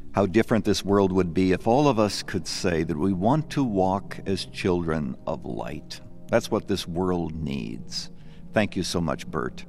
How different this world would be if all of us could say that we want to walk as children of light. That's what this world needs. Thank you so much, Bert.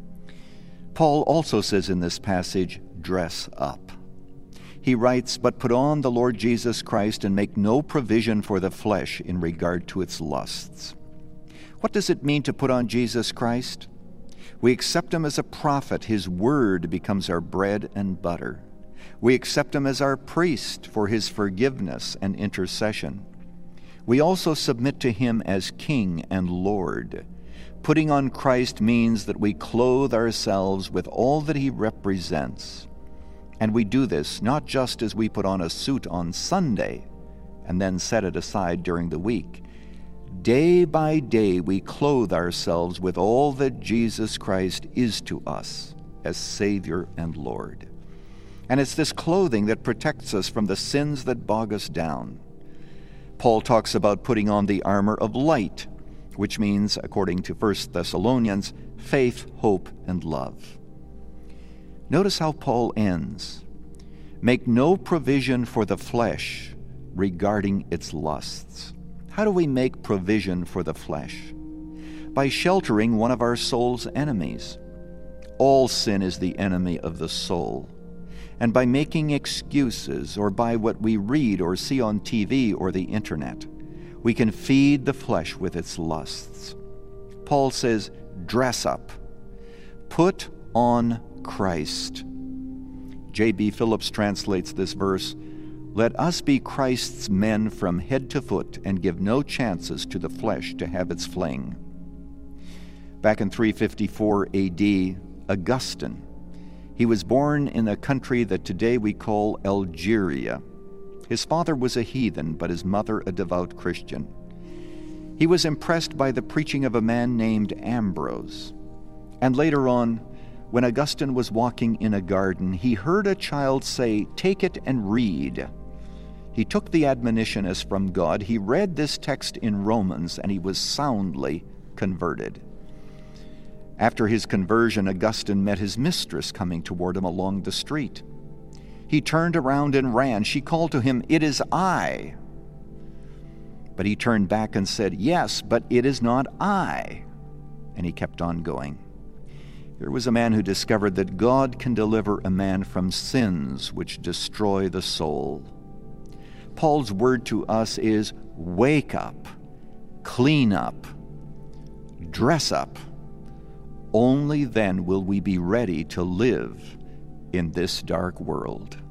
Paul also says in this passage, dress up. He writes, "But put on the Lord Jesus Christ and make no provision for the flesh in regard to its lusts." What does it mean to put on Jesus Christ? We accept him as a prophet. His word becomes our bread and butter. We accept him as our priest for his forgiveness and intercession. We also submit to him as King and Lord. Putting on Christ means that we clothe ourselves with all that he represents. And we do this not just as we put on a suit on Sunday and then set it aside during the week. Day by day, we clothe ourselves with all that Jesus Christ is to us as Savior and Lord. And it's this clothing that protects us from the sins that bog us down. Paul talks about putting on the armor of light, which means, according to 1 Thessalonians, faith, hope, and love. Notice how Paul ends. Make no provision for the flesh regarding its lusts. How do we make provision for the flesh? By sheltering one of our soul's enemies. All sin is the enemy of the soul. And by making excuses, or by what we read or see on TV or the internet, we can feed the flesh with its lusts. Paul says, dress up. Put on Christ. J.B. Phillips translates this verse, "Let us be Christ's men from head to foot and give no chances to the flesh to have its fling." Back in 354 A.D., Augustine, he was born in a country that today we call Algeria. His father was a heathen, but his mother a devout Christian. He was impressed by the preaching of a man named Ambrose. And later on, when Augustine was walking in a garden, he heard a child say, "Take it and read." He took the admonition as from God. He read this text in Romans, and he was soundly converted. After his conversion, Augustine met his mistress coming toward him along the street. He turned around and ran. She called to him, "It is I." But he turned back and said, "Yes, but it is not I." And he kept on going. Here was a man who discovered that God can deliver a man from sins which destroy the soul. Paul's word to us is, wake up, clean up, dress up. Only then will we be ready to live in this dark world.